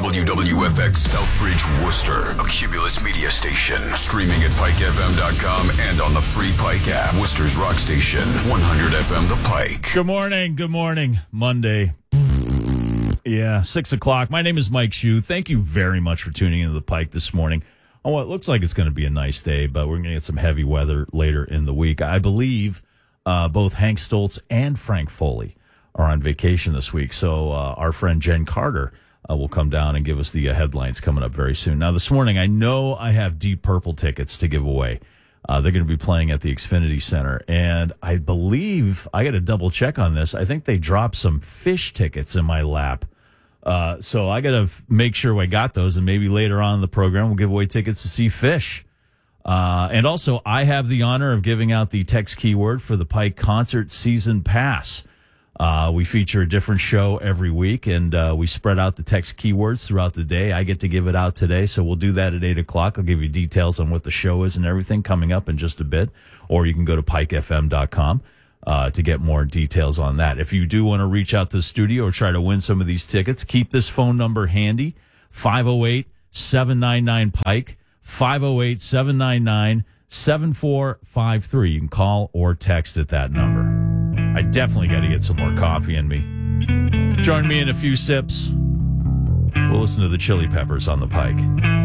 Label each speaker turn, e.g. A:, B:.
A: WWFX Southbridge, Worcester, a Cumulus media station. Streaming at PikeFM.com and on the free Pike app. Worcester's rock station, 100 FM The Pike.
B: Good morning. Monday. Yeah, 6 o'clock. My name is Mike Shue. Thank you very much for tuning into the Pike this morning. On what looks like it's going to be a nice day, but we're going to get some heavy weather later in the week. I believe both Hank Stoltz and Frank Foley are on vacation this week. So our friend Jen Carter will come down and give us the headlines coming up very soon. Now, this morning, I know I have Deep Purple tickets to give away. They're going to be playing at the Xfinity Center. And I believe, I got to double check on this, I think they dropped some Fish tickets in my lap. So I got to make sure I got those. And maybe later on in the program, we'll give away tickets to see Fish. And also, I have the honor of giving out the text keyword for the Pike Concert Season Pass. We feature a different show every week, and we spread out the text keywords throughout the day. I get to give it out today, so we'll do that at 8 o'clock. I'll give you details on what the show is and everything coming up in just a bit, or you can go to PikeFM.com to get more details on that. If you do want to reach out to the studio or try to win some of these tickets, keep this phone number handy, 508-799-PIKE, 508-799-7453. You can call or text at that number. I definitely got to get some more coffee in me. Join me in a few sips. We'll listen to the Chili Peppers on the Pike.